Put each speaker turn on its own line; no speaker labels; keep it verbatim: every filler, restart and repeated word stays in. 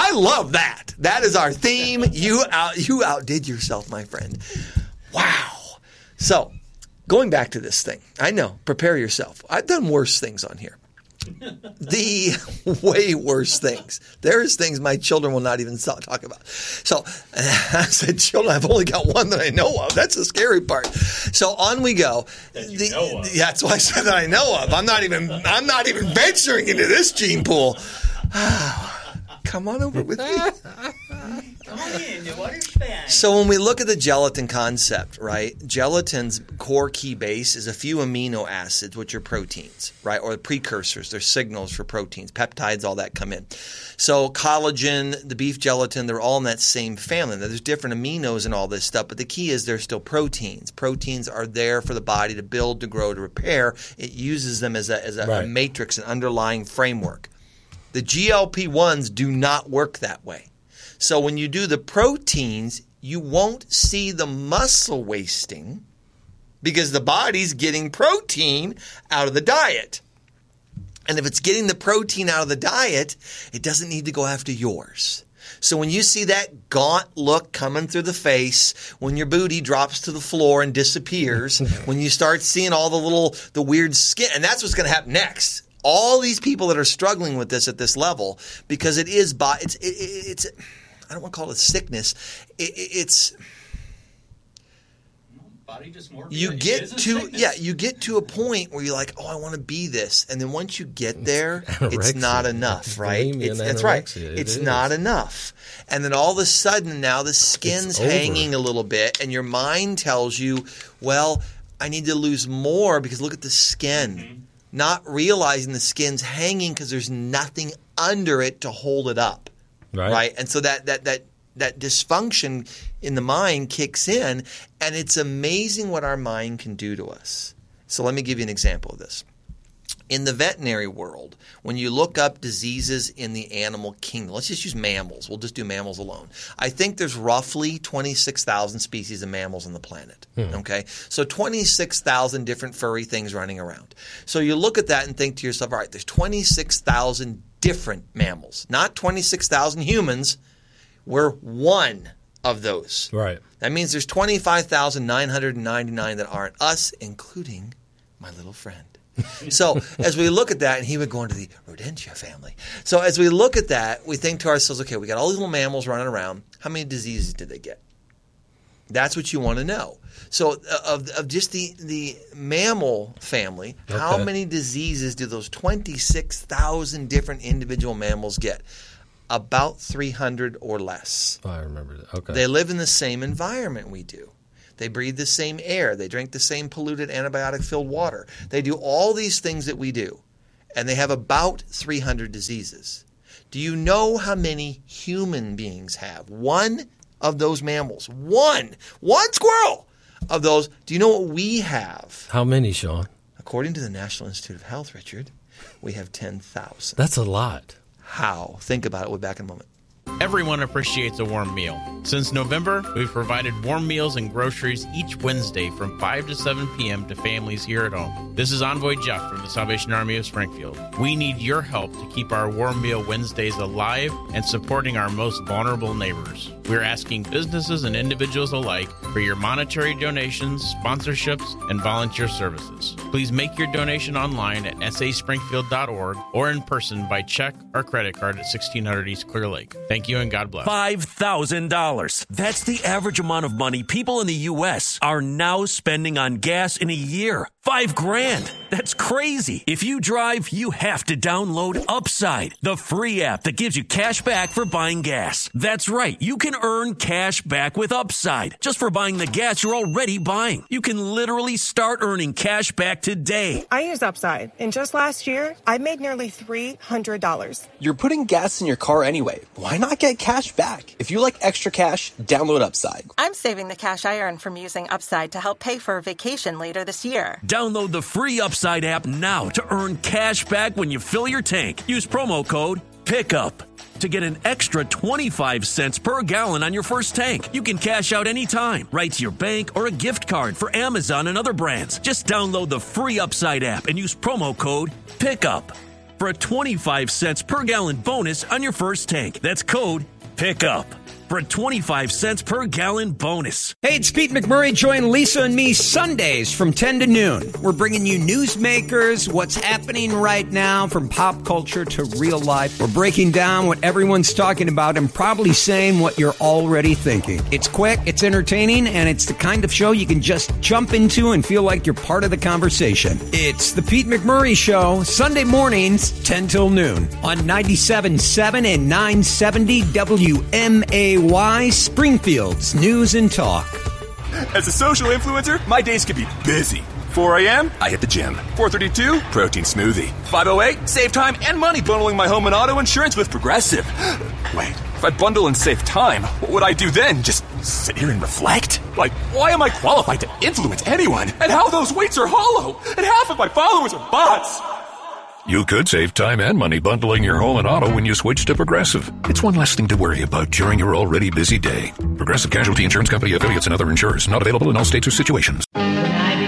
I love that. That is our theme. You out, you outdid yourself, my friend. Wow. So, going back to this thing. I know. Prepare yourself. I've done worse things on here. The way worse things. There's things my children will not even talk about. So I said, children, I've only got one that I know of. That's the scary part. So on we go.
That you
the,
know of.
Yeah, that's why I said that I know of. I'm not even. I'm not even venturing into this gene pool. Come on over with me.
Come on in, the water's fine.
So when we look at the gelatin concept, right, gelatin's core key base is a few amino acids, which are proteins, right, or the precursors. They're signals for proteins, peptides, all that come in. So collagen, the beef gelatin, they're all in that same family. Now, there's different aminos and all this stuff, but the key is they're still proteins. Proteins are there for the body to build, to grow, to repair. It uses them as a, as a,
right.
a matrix, an underlying framework. The G L P ones do not work that way. So when you do the proteins, you won't see the muscle wasting because the body's getting protein out of the diet. And if it's getting the protein out of the diet, it doesn't need to go after yours. So when you see that gaunt look coming through the face, when your booty drops to the floor and disappears, when you start seeing all the little, the weird skin, and that's what's going to happen next. All these people that are struggling with this at this level, because it is, it's, it, it's, I don't want to call it a sickness. It, it's,
Body dysmorphia.
you
It
get
is a
to,
sickness.
yeah, you get to a point where you're like, oh, I want to be this. And then once you get there, it's
anorexia.
not enough, right?
Bulimia
It's,
and
that's right.
anorexia. It
It's
is.
not enough. And then all of a sudden now the skin's
over.
hanging a little bit and your mind tells you, well, I need to lose more because look at the skin.
Mm-hmm.
Not realizing the skin's hanging because there's nothing under it to hold it up,
Right.
right? And so that that that that dysfunction in the mind kicks in, and it's amazing what our mind can do to us. So let me give you an example of this. In the veterinary world, when you look up diseases in the animal kingdom, let's just use mammals. We'll just do mammals alone. I think there's roughly twenty-six thousand species of mammals on the planet.
Hmm.
Okay? So twenty-six thousand different furry things running around. So you look at that and think to yourself, all right, there's twenty-six thousand different mammals, not twenty-six thousand humans. We're one of those.
Right.
That means there's twenty-five thousand nine hundred ninety-nine that aren't us, including my little friend. So as we look at that, and he would go into the Rodentia family. So as we look at that, we think to ourselves, okay, we got all these little mammals running around. How many diseases did they get? That's what you want to know. So of, of just the, the mammal family, okay. How many diseases do those twenty-six thousand different individual mammals get? About three hundred or less.
Oh, I remember that. Okay.
They live in the same environment we do. They breathe the same air. They drink the same polluted antibiotic-filled water. They do all these things that we do, and they have about three hundred diseases. Do you know how many human beings have? One of those mammals. One. One squirrel of those. Do you know what we have?
How many, Sean?
According to the National Institute of Health, Richard, we have ten thousand.
That's a lot.
How? Think about it. We'll be back in a moment.
Everyone appreciates a warm meal. Since November, we've provided warm meals and groceries each Wednesday from five to seven p.m. to families here at home. This is Envoy Jeff from the Salvation Army of Springfield. We need your help to keep our Warm Meal Wednesdays alive and supporting our most vulnerable neighbors. We're asking businesses and individuals alike for your monetary donations, sponsorships, and volunteer services. Please make your donation online at s a springfield dot org or in person by check or credit card at sixteen hundred East Clear Lake. Thank you and God bless.
five thousand dollars. That's the average amount of money people in the U S are now spending on gas in a year. Five grand. That's crazy. If you drive, you have to download Upside, the free app that gives you cash back for buying gas. That's right. You can earn cash back with Upside just for buying the gas you're already buying. You can literally start earning cash back today.
I use Upside, and just last year, I made nearly three hundred dollars.
You're putting gas in your car anyway. Why not get cash back? If you like extra cash, download Upside.
I'm saving the cash I earn from using Upside to help pay for a vacation later this year.
Download the free Upside app now to earn cash back when you fill your tank. Use promo code PICKUP to get an extra twenty-five cents per gallon on your first tank. You can cash out anytime, right to your bank or a gift card for Amazon and other brands. Just download the free Upside app and use promo code PICKUP. for a twenty-five cents per gallon bonus on your first tank. That's code PICKUP for a twenty-five cents per gallon bonus.
Hey, it's Pete McMurray. Join Lisa and me Sundays from ten to noon. We're bringing you newsmakers, what's happening right now from pop culture to real life. We're breaking down what everyone's talking about and probably saying what you're already thinking. It's quick, it's entertaining, and it's the kind of show you can just jump into and feel like you're part of the conversation. It's the Pete McMurray Show, Sunday mornings, ten till noon on ninety-seven point seven and nine seventy W M A Y, Springfield's News and Talk.
As a social influencer, my days can be busy. four a.m., I hit the gym. four thirty-two, protein smoothie. five oh eight, save time and money bundling my home and auto insurance with Progressive. Wait, if I bundle and save time, what would I do then? Just sit here and reflect? Like, why am I qualified to influence anyone? And how those weights are hollow? And half of my followers are bots?
You could save time and money bundling your home and auto when you switch to Progressive. It's one less thing to worry about during your already busy day. Progressive Casualty Insurance Company affiliates and other insurers. Not available in all states or situations.